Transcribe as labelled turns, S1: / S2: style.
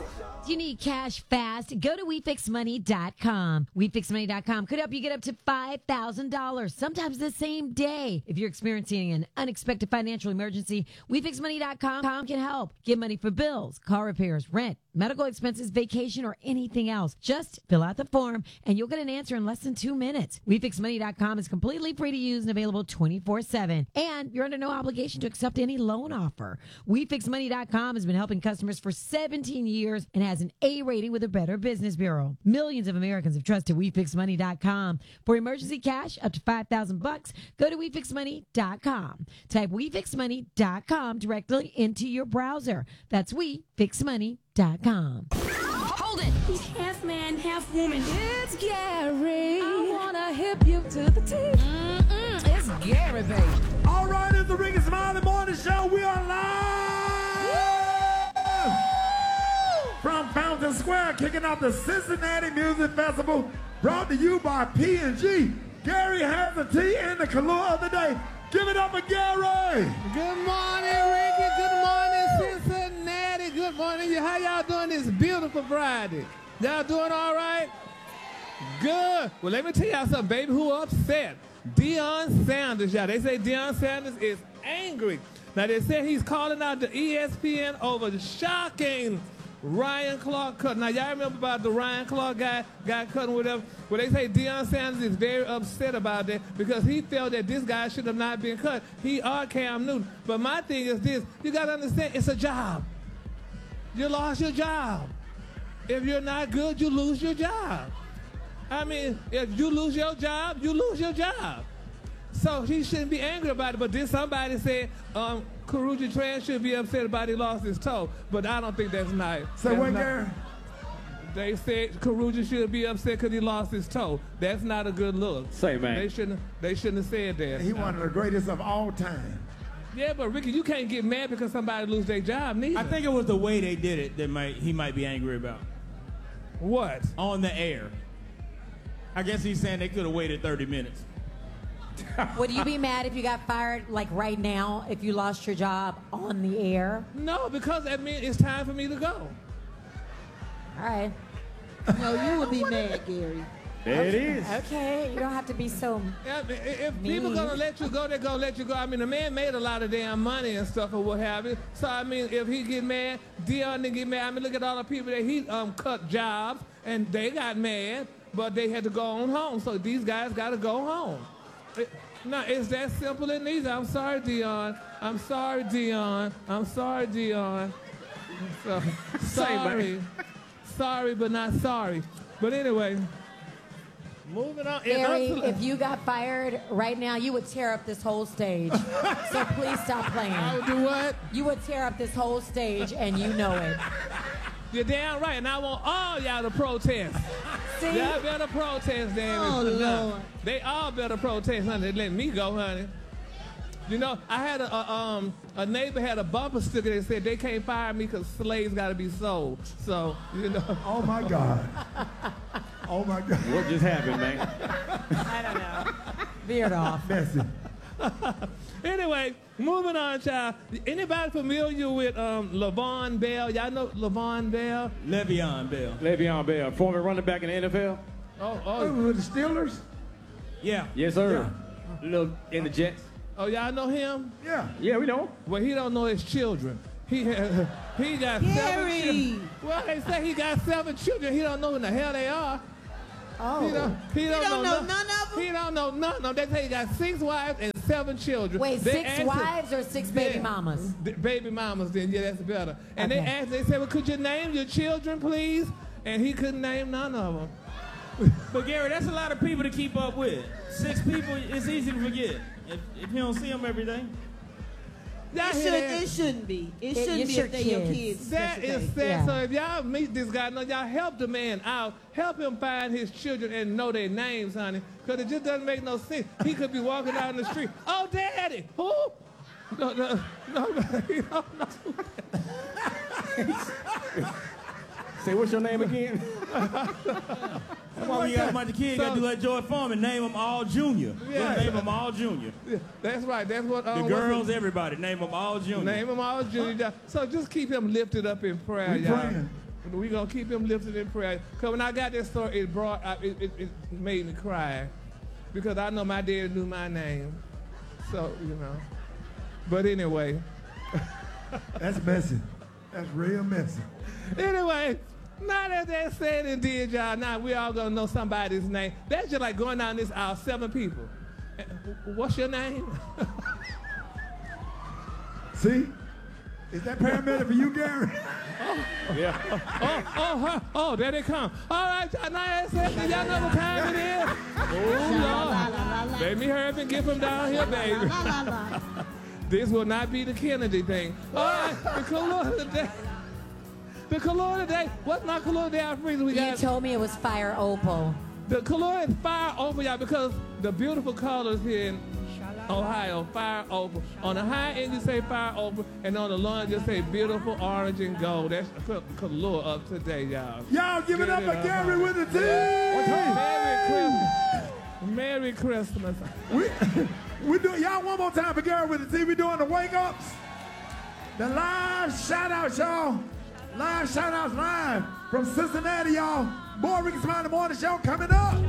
S1: You need cash fast? Go to WeFixMoney.com. WeFixMoney.com could help you get up to $5,000, sometimes the same day. If you're experiencing an unexpected financial emergency, WeFixMoney.com can help. Get money for bills, car repairs, rent, medical expenses, vacation, or anything else. Just fill out the form, and you'll get an answer in less than 2 minutes. WeFixMoney.com is completely free to use and available 24/7. And you're under no obligation to accept any loan offer. WeFixMoney.com has been helping customers for 17 years and has an A rating with the Better Business Bureau. Millions of Americans have trusted WeFixMoney.com. For emergency cash up to $5,000, go to WeFixMoney.com. Type WeFixMoney.com directly into your browser. That's WeFixMoney.com.
S2: Hold it!
S3: He's half man, half woman.
S2: It's Gary. I wanna hip you to the teeth. It's Gary, baby.
S4: All right, it's the Ricky Smiley Morning Show. We are live from Fountain Square, kicking off the Cincinnati Music Festival, brought to you by P&G. Gary has the tea and the color of the day. Give it up for Gary.
S5: Good morning, Ricky. Good morning, Cincinnati. Good morning. How y'all doing this beautiful Friday? Y'all doing all right? Good. Well, let me tell y'all something, baby. Who upset? Deion Sanders, y'all. They say Deion Sanders is angry. Now, they say he's calling out the ESPN over the shocking Ryan Clark cut. Now, y'all remember about the Ryan Clark guy cutting whatever? Well, they say Deion Sanders is very upset about that because he felt that this guy should have not been cut. He are Cam Newton. But my thing is this. You got to understand, it's a job. You lost your job. If you're not good, you lose your job. I mean, if you lose your job, you lose your job. So he shouldn't be angry about it. But then somebody said Karuji Tran should be upset about he lost his toe. But I don't think that's nice.
S4: Say what, Gary?
S5: They said Karuji should be upset because he lost his toe. That's not a good look.
S6: Say, man.
S5: They shouldn't have said that.
S4: He one of the greatest of all time.
S5: Yeah, but Ricky, you can't get mad because somebody lose their job, neither.
S7: I think it was the way they did it that he might be angry about.
S5: What?
S7: On the air. I guess he's saying they could have waited 30 minutes.
S1: Would you be mad if you got fired, like right now, if you lost your job on the air?
S5: No, because that means it's time for me to go.
S1: All right.
S8: No, you would be mad, Gary.
S6: There it is.
S1: Okay, you don't have to be so
S5: Yeah, if
S1: mean.
S5: people gonna let you go, they're gonna let you go. I mean, the man made a lot of damn money and stuff or what have you. So I mean, if he get mad, Deion didn't get mad. I mean, look at all the people that he cut jobs and they got mad, but they had to go on home. So these guys got to go home. No, it's that simple and easy. I'm sorry, Deion. I'm sorry, Deion. I'm sorry, Deion. So, sorry. Sorry, but not sorry. But anyway, moving on.
S1: Gary, if you got fired right now, you would tear up this whole stage. So please stop playing.
S5: I would do what?
S1: You would tear up this whole stage, and you know it.
S5: You're damn right, and I want all y'all to protest.
S1: See?
S5: Y'all better protest, damn it.
S8: Oh, Lord.
S5: They all better protest, honey. They let me go, honey. You know, I had a neighbor had a bumper sticker that said they can't fire me because slaves got to be sold. So, you know.
S4: Oh, my God. Oh, my God.
S6: What just happened, man?
S1: I don't know. Veered off.
S4: Messy.
S5: Anyway, moving on, child. Anybody familiar with LaVon Bell? Y'all know LaVon Bell?
S7: Le'Veon Bell.
S6: Le'Veon Bell, former running back in the NFL.
S4: Oh, with the Steelers?
S7: Yeah.
S6: Yes, sir. Little in the Jets.
S5: Oh, y'all know him?
S4: Yeah.
S6: Yeah, we know.
S5: Well, he don't know his children. He got
S8: Gary.
S5: 7 children. Well, they say he got 7 children. He don't know who the hell they are.
S1: Oh.
S8: He don't know none of them?
S5: He don't know none of them. They say he got 6 wives and 7 children.
S1: Wait,
S5: They
S1: 6
S5: asked
S1: wives or 6 baby
S5: Yeah.
S1: mamas?
S5: Baby mamas, then, yeah, that's better. And
S1: Okay.
S5: they asked, they said, well, could you name your children, please? And he couldn't name none of them.
S7: But Gary, that's a lot of people to keep up with. 6 people, it's easy to forget if you don't see them every day.
S8: It shouldn't be. It shouldn't be
S1: your
S8: if they're your
S1: kids.
S8: kids.
S5: That
S8: special
S5: is
S8: day.
S5: sad.
S1: Yeah.
S5: So if y'all meet this guy, no, y'all help the man out. Help him find his children and know their names, honey. Because it just doesn't make no sense. He could be walking down the street. Oh, Daddy. Who? No, he don't know.
S6: Say, what's your name again?
S7: That's why when you got a bunch of kids, you got to do like George Foreman, name them all junior.
S5: Yeah.
S7: Name them all junior.
S5: Yeah, that's right. That's what.
S7: The girls, everybody, name them all junior.
S5: Name them all junior. So just keep him lifted up in prayer,
S4: We
S5: y'all.
S4: praying.
S5: We're going to keep him lifted in prayer. Because when I got this story, it made me cry. Because I know my daddy knew my name. So, you know. But anyway.
S4: That's messy. That's real messy.
S5: Anyway, now that they said and did, y'all, now we all going to know somebody's name. That's just like going down this aisle, 7 people. What's your name?
S4: See? Is that paramedic for you, Gary?
S5: Oh, there they come. All right, now y'all know what time it is? Oh, Lord. Let me hurry up and get from down here, baby. This will not be the Kennedy thing. All right, the color of the day. The color of the day. What's my color of the day, Alfredo?
S1: You told me it was fire opal.
S5: The color is fire opal, y'all, because the beautiful colors here in Ohio, fire opal. On the high end, you say fire opal, and on the low end, you say beautiful orange and gold. That's the color of today, y'all.
S4: Y'all give it up for Gary with the team.
S5: Merry Christmas.
S4: We do y'all one more time for Gary with the team. We doing the wake ups. The live shout outs, y'all. Live shout outs live from Cincinnati, y'all. More Rickey Smiley Morning Show coming up.